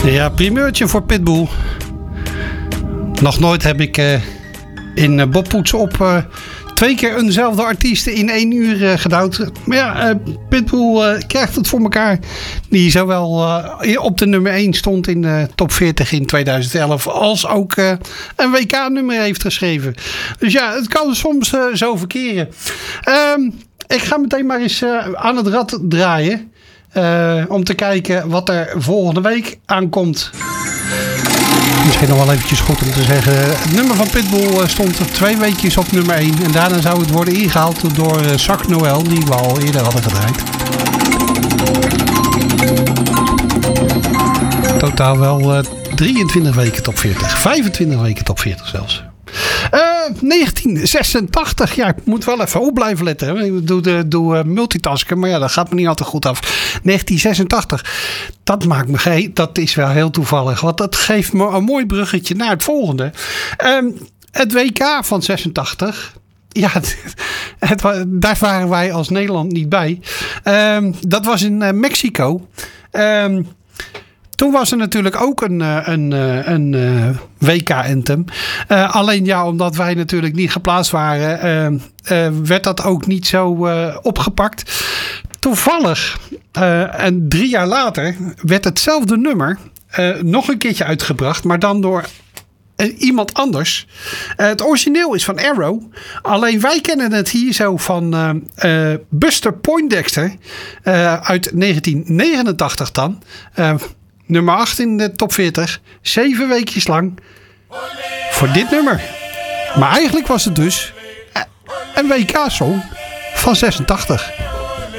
Ja, primeurtje voor Pitbull. Nog nooit heb ik in Bob Poets op 2 keer eenzelfde artiest in 1 uur gedouwd. Maar ja, Pitbull krijgt het voor elkaar. Die zowel op de nummer 1 stond in de top 40 in 2011. Als ook een WK-nummer heeft geschreven. Dus ja, het kan soms zo verkeren. Ik ga meteen maar eens aan het rad draaien. Om te kijken wat er volgende week aankomt. Misschien nog wel eventjes goed om te zeggen. Het nummer van Pitbull stond 2 weekjes op nummer 1. En daarna zou het worden ingehaald door Sac Noël. Die we al eerder hadden gedraaid. Totaal wel 23 weken top 40. 25 weken top 40 zelfs. 1986. Ja, ik moet wel even op blijven letten. Hè. Ik doe multitasken, maar ja, dat gaat me niet altijd goed af. 1986. Dat is wel heel toevallig. Want dat geeft me een mooi bruggetje naar het volgende. Het WK van 86. Ja, daar waren wij als Nederland niet bij. Dat was in Mexico. Toen was er natuurlijk ook een WK-anthem. Alleen ja, omdat wij natuurlijk niet geplaatst waren, werd dat ook niet zo opgepakt. Toevallig, en 3 jaar later, werd hetzelfde nummer nog een keertje uitgebracht, maar dan door iemand anders. Het origineel is van Arrow. Alleen wij kennen het hier zo van Buster Poindexter uit 1989 dan. Nummer 8 in de top 40. 7 weekjes lang. Voor dit nummer. Maar eigenlijk was het dus een WK-song van 86.